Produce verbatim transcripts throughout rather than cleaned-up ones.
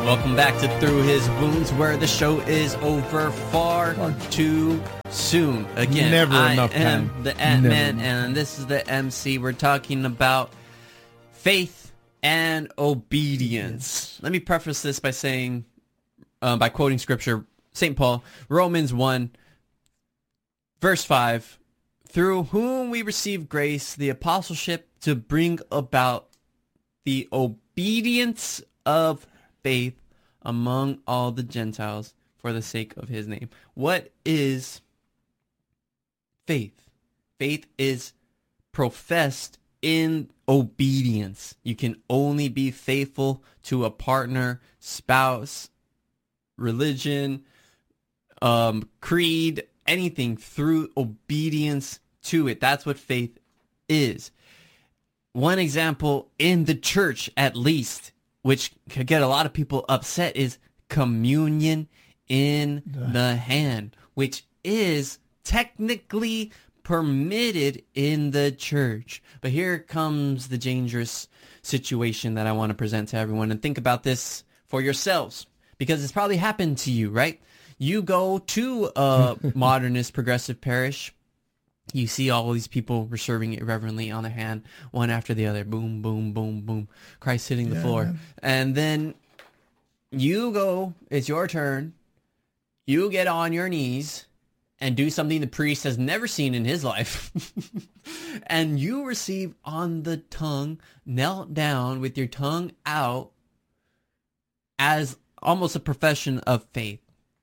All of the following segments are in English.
Welcome back to Through His Wounds, where the show is over far too soon. Again, Never I enough am time. the Ant-Man, Never. and this is the M C. We're talking about faith and obedience. Yes. Let me preface this by saying, uh, by quoting scripture, Saint Paul, Romans one, verse five, through whom we receive grace, the apostleship to bring about the obedience of faith among all the Gentiles for the sake of his name. What is faith? Faith is professed in obedience. You can only be faithful to a partner, spouse, religion, um, creed, anything through obedience to it. That's what faith is. One example in the church, at least, which could get a lot of people upset, is communion in the hand, which is technically permitted in the church. But here comes the dangerous situation that I want to present to everyone. And think about this for yourselves, because it's probably happened to you, right? You go to a modernist progressive parish. You see all these people serving it reverently on their hand, one after the other. Boom, boom, boom, boom. Christ hitting the Yeah, floor. man. And then you go, it's your turn. You get on your knees and do something the priest has never seen in his life. And you receive on the tongue, knelt down with your tongue out as almost a profession of faith.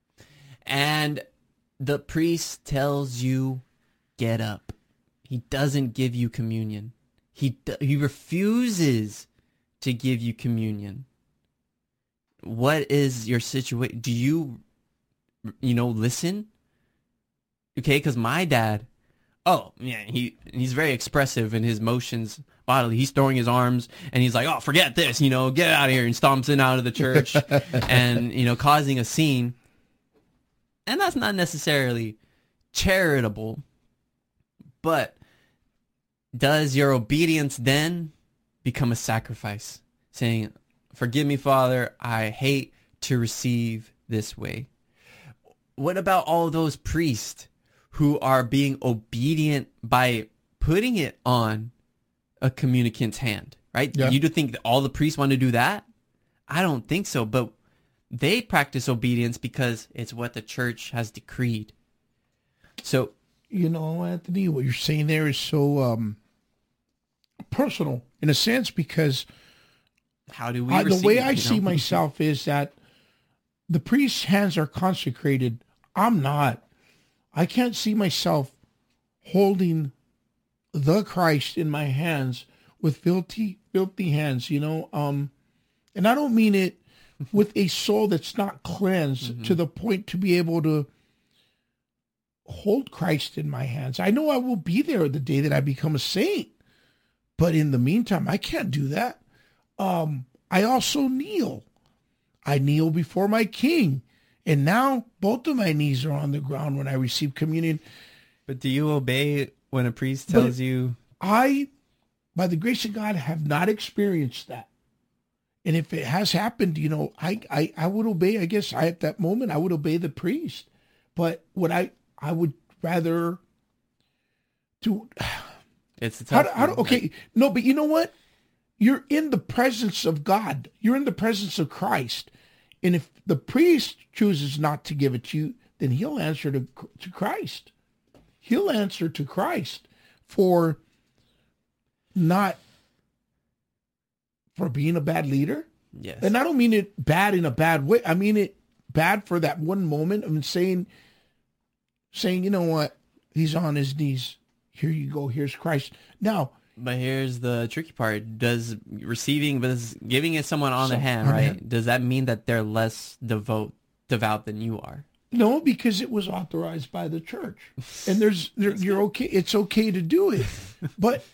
And the priest tells you, get up. He doesn't give you communion. He he refuses to give you communion. What is your situation? Do you, you know, listen? Okay, because my dad, oh, yeah, he he's very expressive in his motions bodily. He's throwing his arms, and he's like, oh, forget this, you know, get out of here, and stomps in out of the church, and, you know, causing a scene. And that's not necessarily charitable. But does your obedience then become a sacrifice? Saying, forgive me, Father, I hate to receive this way. What about all those priests who are being obedient by putting it on a communicant's hand, right? Yeah. You do think that all the priests want to do that? I don't think so, but they practice obedience because it's what the church has decreed. So, You know, Anthony, what you're saying there is so um, personal in a sense, because how do we I, the receive, way I you see know? myself is that the priest's hands are consecrated. I'm not. I can't see myself holding the Christ in my hands with filthy, filthy hands, you know. Um, and I don't mean it with a soul that's not cleansed Mm-hmm. to the point to be able to hold Christ in my hands. I know I will be there the day that I become a saint, but in the meantime, I can't do that. Um, I also kneel. I kneel before my King, and now both of my knees are on the ground when I receive communion. But do you obey when a priest But- tells you? I, by the grace of God, have not experienced that. And if it has happened, you know, I, I, I would obey, I guess I, at that moment, I would obey the priest. But what I, I would rather do, It's a how, tough do- how do, one, okay, right? no, but you know what? You're in the presence of God. You're in the presence of Christ. And if the priest chooses not to give it to you, then he'll answer to, to Christ. He'll answer to Christ for not, for being a bad leader. Yes. And I don't mean it bad in a bad way. I mean it bad for that one moment of saying, saying, you know what? He's on his knees. Here you go. Here's Christ. Now, But here's the tricky part. Does receiving, does giving it someone on the So- hand, on the right? hand. Does that mean that they're less devout, devout than you are? no, because it was authorized by the church, and there's there, you're okay. It's okay to do it, but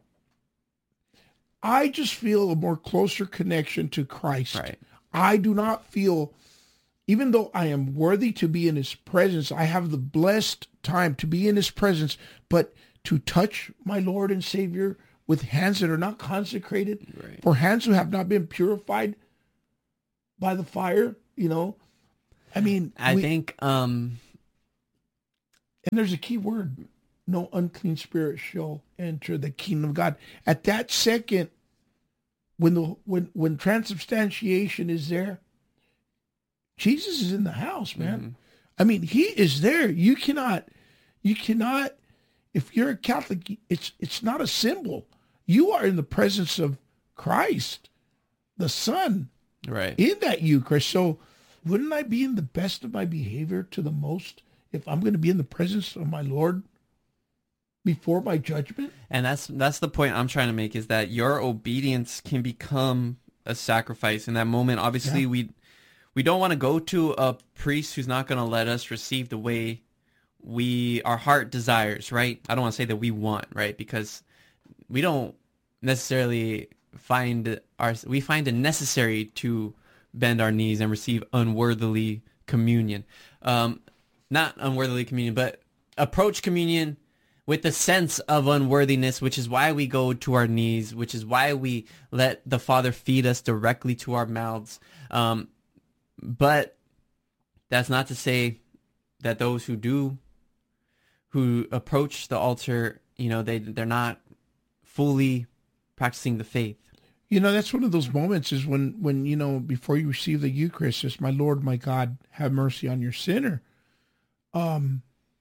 I just feel a more closer connection to Christ. Right. I do not feel, even though I am worthy to be in his presence, I have the blessed time to be in his presence, but to touch my Lord and Savior with hands that are not consecrated, Right. for hands who have not been purified, by the fire, you know. I mean, I we, think, um, and there's a key word: no unclean spirit shall enter the kingdom of God. At that second, when the when when transubstantiation is there, Jesus is in the house, man. mm-hmm. I mean, he is there. You cannot, you cannot. If you're a Catholic, it's it's not a symbol. You are in the presence of Christ, the Son, right. in that Eucharist. So wouldn't I be in the best of my behavior to the most if I'm going to be in the presence of my Lord before my judgment? And that's that's the point I'm trying to make, is that your obedience can become a sacrifice in that moment. Obviously, Yeah. we we don't want to go to a priest who's not going to let us receive the way we our heart desires, right? I don't want to say that we want, right? Because we don't necessarily find our we find it necessary to bend our knees and receive unworthily communion. Um, not unworthily communion, but approach communion with the sense of unworthiness, which is why we go to our knees, which is why we let the Father feed us directly to our mouths. Um, but that's not to say that those who do, who approach the altar, you know, they, they're not fully practicing the faith. You know, that's one of those moments is when, when, you know, before you receive the Eucharist, it's my Lord, my God, have mercy on your sinner. Um,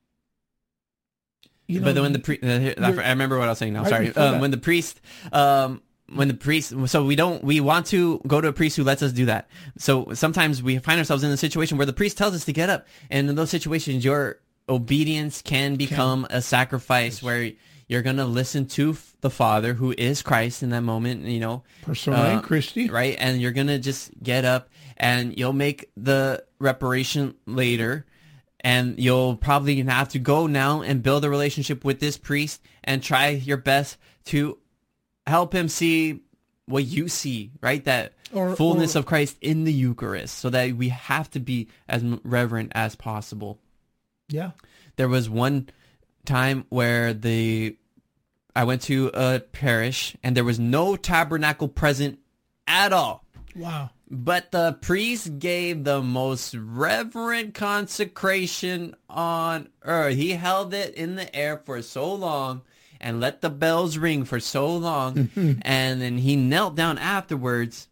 you know, but then when the priest, I remember what I was saying now. Right Sorry. before Um, that. when the priest, um, when the priest, so we don't, we want to go to a priest who lets us do that. So sometimes we find ourselves in a situation where the priest tells us to get up. And in those situations, your obedience can become a sacrifice where you're going to listen to the Father, who is Christ in that moment, you know. Persona uh, and Christi. Right? And you're going to just get up and you'll make the reparation later. And you'll probably have to go now and build a relationship with this priest and try your best to help him see what you see, right? That Or- fullness or- of Christ in the Eucharist, so that we have to be as reverent as possible. Yeah. There was one time where the I went to a parish and there was no tabernacle present at all. Wow. But the priest gave the most reverent consecration on earth. He held it in the air for so long and let the bells ring for so long. And then he knelt down afterwards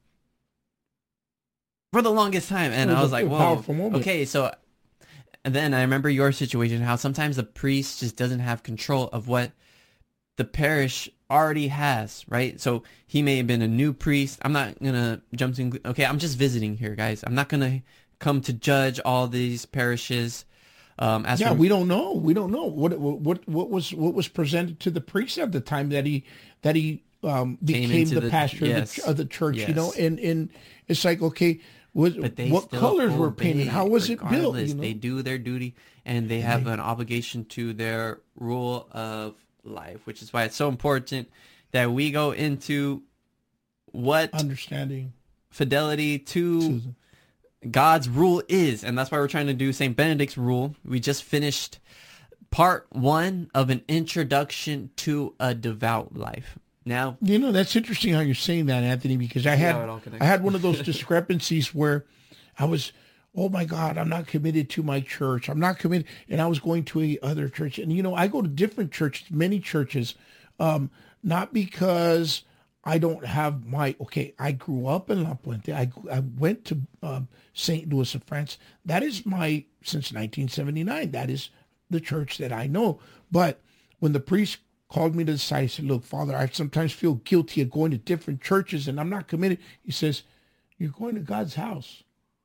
for the longest time. And It was I was a- like, a whoa, powerful moment. okay, so... And then I remember your situation, how sometimes the priest just doesn't have control of what the parish already has, right? So he may have been a new priest. I'm not going to jump to, okay, I'm just visiting here, guys. I'm not going to come to judge all these parishes. Um, as Yeah, for, we don't know. We don't know what what what was what was presented to the priest at the time that he that he um, became into the, the- pastor yes, of, the, of the church. You know, yes. and and it's like, okay, was, but they what still colors were obey painted? How was it built? regardless. You know? They do their duty, and they have an obligation to their rule of life, which is why it's so important that we go into what Understanding fidelity to to God's rule is. And that's why we're trying to do Saint Benedict's rule. We just finished part one of an introduction to a devout life. Now, You know, that's interesting how you're saying that, Anthony, because I had how it all connects. I had one of those discrepancies where I was, oh my God, I'm not committed to my church. I'm not committed. And I was going to a other church. And, you know, I go to different churches, many churches, um, not because I don't have my, okay, I grew up in La Puente. I, I went to um, Saint Louis of France. That is my, since nineteen seventy-nine, that is the church that I know. But when the priest called me to the side, he said, look, Father, I sometimes feel guilty of going to different churches and I'm not committed. He says, you're going to God's house.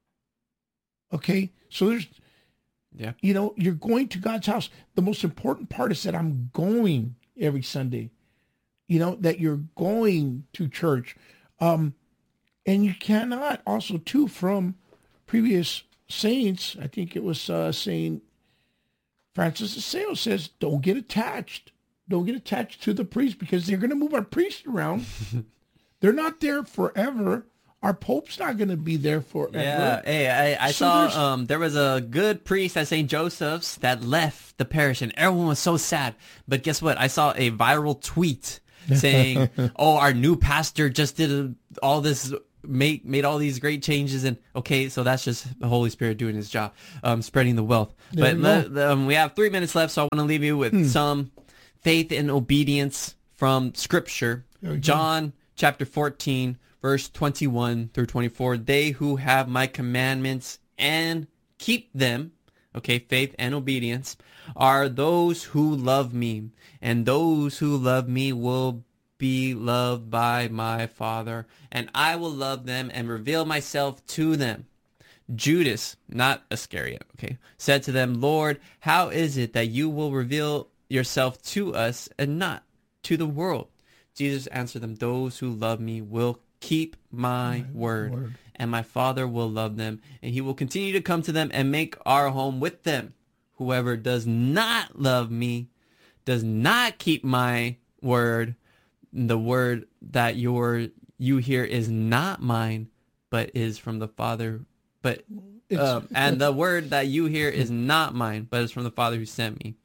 Okay, so there's, yeah, you know, you're going to God's house. The most important part is that I'm going every Sunday, you know, that you're going to church. Um, and you cannot also, too, from previous saints, I think it was uh, Saint Francis of Sales says, don't get attached. Don't get attached to the priest because they're going to move our priest around. They're not there forever. Our Pope's not going to be there forever. yeah. Hey, I, I So there's- saw um there was a good priest at Saint Joseph's that left the parish, and everyone was so sad. But guess what? I saw a viral tweet saying, "Oh, our new pastor just did a, all this made made all these great changes, and okay, so that's just the Holy Spirit doing his job, um, spreading the wealth. There But you le- um, we have three minutes left, so I want to leave you with Hmm. some faith and obedience from Scripture. There we go. John chapter fourteen, verse twenty-one through twenty-four. They who have my commandments and keep them, okay, faith and obedience, are those who love me, and those who love me will be loved by my Father, and I will love them and reveal myself to them. Judas, not Iscariot, okay, said to them, Lord, how is it that you will reveal yourself to us and not to the world? Jesus answered them, those who love me will keep my, my word, word, and my Father will love them, and he will continue to come to them and make our home with them. Whoever does not love me does not keep my word. The word that your you hear is not mine, but is from the Father. But uh, and the word that you hear is not mine, but is from the Father who sent me.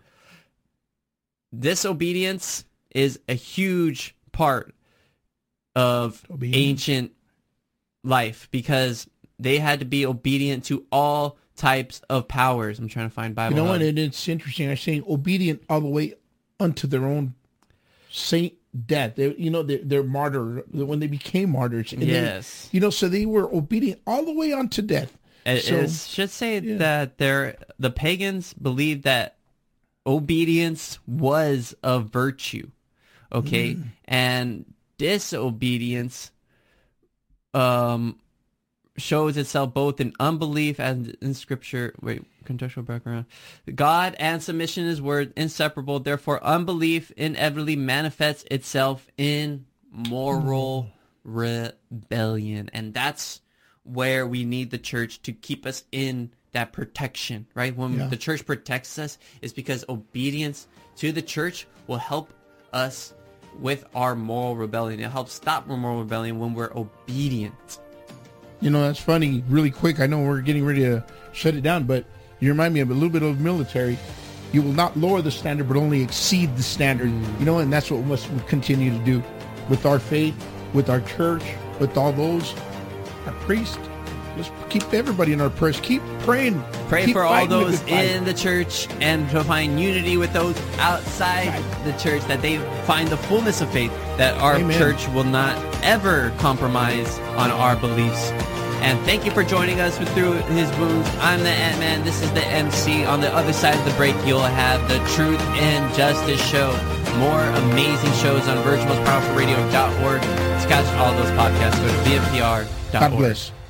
Disobedience is a huge part of Obedience. ancient life because they had to be obedient to all types of powers. I'm trying to find Bible. You know hub. what? And it's interesting. I'm saying obedient all the way unto their own saint death. They, you know, they're, they're martyr when they became martyrs. And yes. They, you know, so they were obedient all the way unto death. It so, is, should say yeah. that they're, the pagans believed that obedience was a virtue, okay, mm. and disobedience um shows itself both in unbelief and in Scripture. Wait, contextual background. God and submission is word inseparable. Therefore, unbelief inevitably manifests itself in moral mm. rebellion, and that's where we need the church to keep us in that protection, right? When yeah. the church protects us, is because obedience to the church will help us with our moral rebellion. It helps stop moral rebellion when we're obedient. You know, that's funny. Really quick, I know we're getting ready to shut it down, but you remind me of a little bit of military. You will not lower the standard, but only exceed the standard. Mm. You know, and that's what we must continue to do with our faith, with our church, with all those, our priests. Just keep everybody in our prayers. Keep praying. Pray keep for all those in the church and to find unity with those outside right. the church, that they find the fullness of faith, that our Amen. Church will not ever compromise on our beliefs. And thank you for joining us through his wounds. I'm the Ant-Man. This is the M C. On the other side of the break, you'll have the Truth and Justice Show. More amazing shows on virtual most powerful radio dot org. To catch all those podcasts, go to V M P R dot org. God bless.